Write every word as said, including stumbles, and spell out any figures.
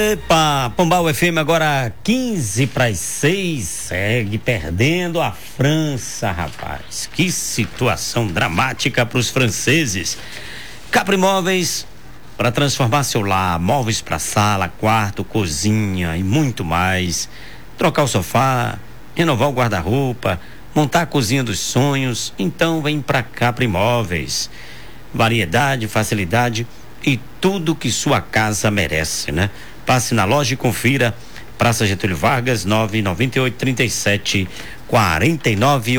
Epa, Pombal F M agora quinze para as seis, segue perdendo a França, rapaz. Que situação dramática para os franceses. Capri Móveis, para transformar seu lar, móveis para sala, quarto, cozinha e muito mais. Trocar o sofá, renovar o guarda-roupa, montar a cozinha dos sonhos. Então vem para Capri Móveis. Variedade, facilidade e tudo que sua casa merece, né? Passe na loja e confira. Praça Getúlio Vargas, nove nove oito, trinta e sete, quarenta e nove.